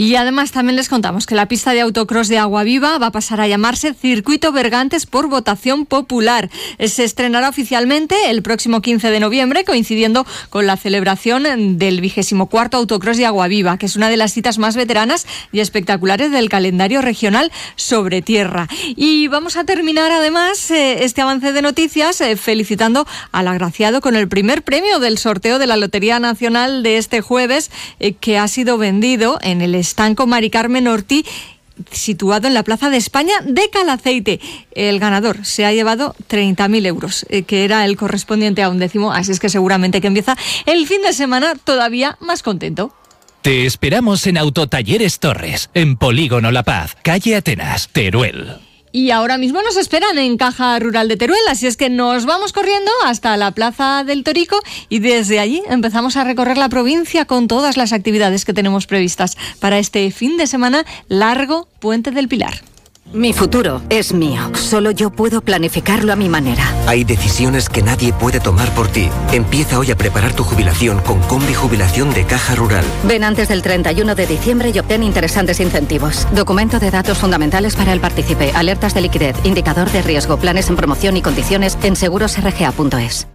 Y además también les contamos que la pista de autocross de Aguaviva va a pasar a llamarse Circuito Bergantes por votación popular. Se estrenará oficialmente el próximo 15 de noviembre, coincidiendo con la celebración del 24º Autocross de Aguaviva, que es una de las citas más veteranas y espectaculares del calendario regional sobre tierra. Y vamos a terminar además este avance de noticias felicitando al agraciado con el primer premio del sorteo de la Lotería Nacional de este jueves, que ha sido vendido en el estanco Mari Carmen Ortí, situado en la Plaza de España de Calaceite. El ganador se ha llevado 30.000 euros, que era el correspondiente a un décimo, así es que seguramente que empieza el fin de semana todavía más contento. Te esperamos en Autotalleres Torres, en Polígono La Paz, calle Atenas, Teruel. Y ahora mismo nos esperan en Caja Rural de Teruel, así es que nos vamos corriendo hasta la Plaza del Torico y desde allí empezamos a recorrer la provincia con todas las actividades que tenemos previstas para este fin de semana largo Puente del Pilar. Mi futuro es mío. Solo yo puedo planificarlo a mi manera. Hay decisiones que nadie puede tomar por ti. Empieza hoy a preparar tu jubilación con Combi Jubilación de Caja Rural. Ven antes del 31 de diciembre y obtén interesantes incentivos. Documento de datos fundamentales para el partícipe, alertas de liquidez, indicador de riesgo, planes en promoción y condiciones en segurosrga.es.